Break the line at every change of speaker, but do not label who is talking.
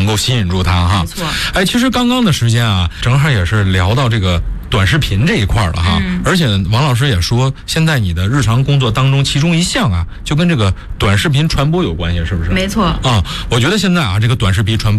能够吸引住他哈。
没错。
哎，其实刚刚的时间啊，正好也是聊到这个短视频这一块了哈。而且王老师也说，现在你的日常工作当中，其中一项啊，就跟这个短视频传播有关系，是不是？
没错。
啊，我觉得现在啊，这个短视频传播